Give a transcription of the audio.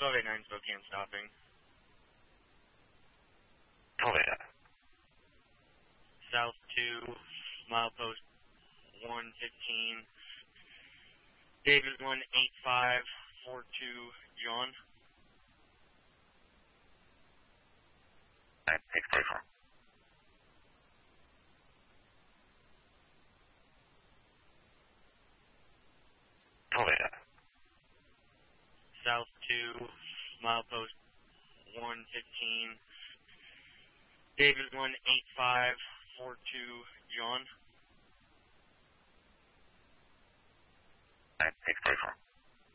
1289 Spokane stopping. 1289. South 2, milepost 115. David 18542, John. 634. South 2, milepost 115. David 18542, John. 634.